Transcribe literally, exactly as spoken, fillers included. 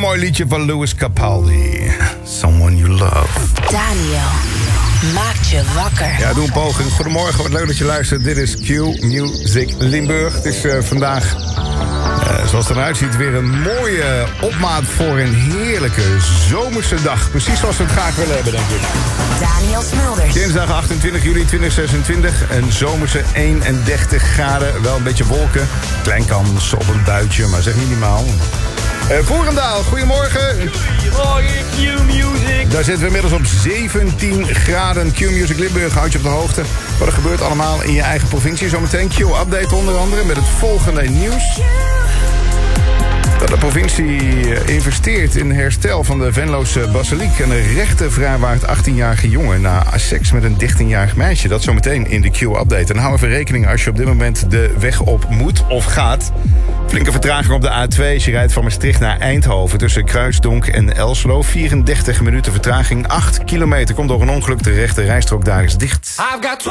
mooi liedje van Lewis Capaldi. Someone You Love. Daniel maakt je wakker. Ja, doe een poging. Goedemorgen, wat leuk dat je luistert. Dit is Q Music Limburg. Het is uh, vandaag, uh, zoals het eruit ziet, weer een mooie opmaat voor een heerlijke zomerse dag. Precies zoals we het graag willen hebben, denk ik. Daniel Smulders. Dinsdag achtentwintig juli tweeduizend zesentwintig. Een zomerse eenendertig graden. Wel een beetje wolken. Klein kans op een buitje, maar zeg minimaal. Uh, Voerendaal, goedemorgen. Goedemorgen, Q-Music. Daar zitten we inmiddels op zeventien graden. Q-Music Limburg houdt je op de hoogte. Wat er gebeurt allemaal in je eigen provincie. Zometeen Q-update onder andere met het volgende nieuws. Dat de provincie investeert in herstel van de Venlose basiliek. En een rechter vrijwaart achttienjarige jongen na seks met een dertienjarig meisje. Dat zometeen in de Q-update. En hou even rekening als je op dit moment de weg op moet of gaat. Flinke vertraging op de A twee. Als je rijdt van Maastricht naar Eindhoven tussen Kruisdonk en Elslo. vierendertig minuten vertraging. acht kilometer komt door een ongeluk. De rechte rijstrook daar is dicht. I've got